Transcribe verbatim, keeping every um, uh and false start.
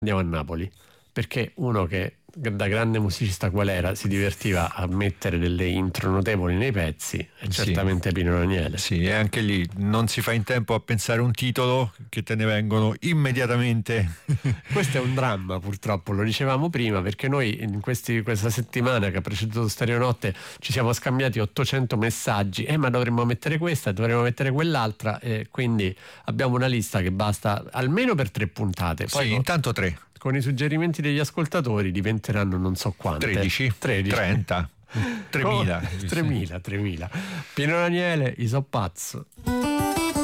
andiamo a Napoli, perché uno che da grande musicista qual era si divertiva a mettere delle intro notevoli nei pezzi, è Sì. certamente Pino Daniele. Sì, e anche lì non si fa in tempo a pensare un titolo che te ne vengono immediatamente. Questo è un dramma, purtroppo, lo dicevamo prima, perché noi in questi, questa settimana che ha preceduto Stereonotte ci siamo scambiati ottocento messaggi, eh ma dovremmo mettere questa, dovremmo mettere quell'altra, e quindi abbiamo una lista che basta almeno per tre puntate. Poi Sì, con, intanto tre. con i suggerimenti degli ascoltatori diventeranno non so quante. tredici, tredici. trenta, tremila. tremila, tremila. Pino Daniele, I so pazzo.